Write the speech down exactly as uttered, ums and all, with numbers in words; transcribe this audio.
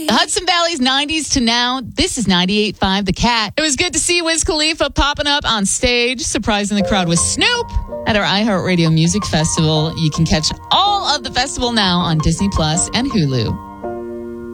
Hudson Valley's nineties to now. This is ninety-eight point five The Cat. It was good to see Wiz Khalifa popping up on stage, surprising the crowd with Snoop at our iHeartRadio Music Festival. You can catch all of the festival now on Disney Plus and Hulu.